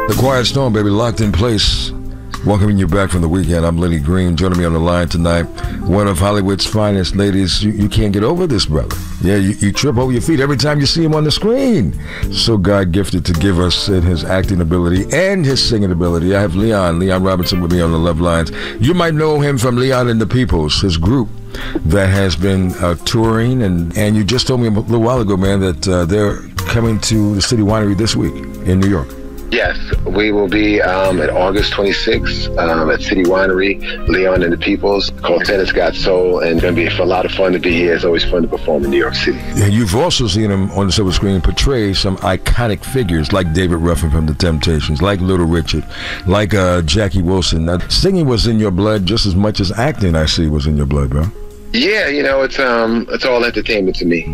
The Quiet Storm, baby, locked in place. Welcoming you back from the weekend. I'm Lenny Green. Joining me on the line tonight, one of Hollywood's finest ladies. You can't get over this, brother. Yeah, you trip over your feet every time you see him on the screen. So God gifted to give us in his acting ability and his singing ability. I have Leon Robinson with me on the Love Lines. You might know him from Leon and the Peoples, his group that has been touring. And you just told me a little while ago, man, that they're coming to the City Winery this week in New York. Yes, we will be at August 26th at City Winery, Leon and the Peoples, called Tennis Got Soul, and it's going to be a lot of fun to be here. It's always fun to perform in New York City. And you've also seen him on the silver screen portray some iconic figures like David Ruffin from The Temptations, like Little Richard, like Jackie Wilson. Now, singing was in your blood just as much as acting, I see, was in your blood, bro. Yeah, it's all entertainment to me,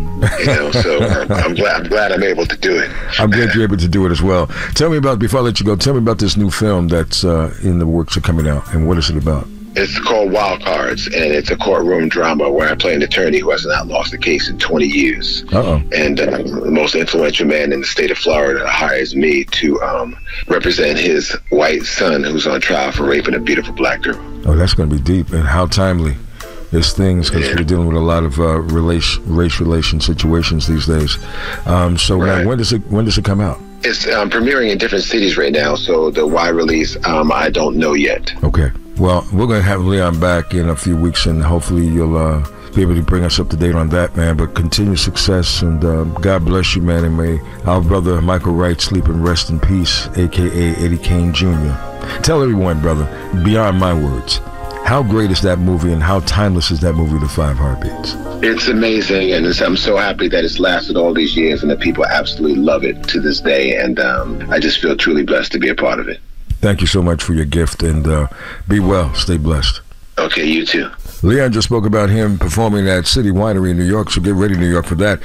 so I'm glad I'm able to do it. I'm glad you're able to do it as well. Tell me about, before I let you go, tell me about this new film that's in the works of coming out, and what is it about? It's called Wild Cards, and it's a courtroom drama where I play an attorney who has not lost a case in 20 years. And the most influential man in the state of Florida hires me to represent his white son who's on trial for raping a beautiful black girl. Oh, that's going to be deep, and how timely. There's things, because we're dealing with a lot of race relation situations these days. So right. Now, when does it come out? It's premiering in different cities right now, so the wide release, I don't know yet. Okay. Well, we're going to have Leon back in a few weeks, and hopefully you'll be able to bring us up to date on that, man. But continued success, and God bless you, man. And may our brother Michael Wright sleep and rest in peace, a.k.a. Eddie Kane Jr. Tell everyone, brother, beyond my words, how great is that movie, and how timeless is that movie, The Five Heartbeats? It's amazing, and I'm so happy that it's lasted all these years and that people absolutely love it to this day, and I just feel truly blessed to be a part of it. Thank you so much for your gift, and be well, stay blessed. Okay, you too. Leon just spoke about him performing at City Winery in New York, so get ready, New York, for that.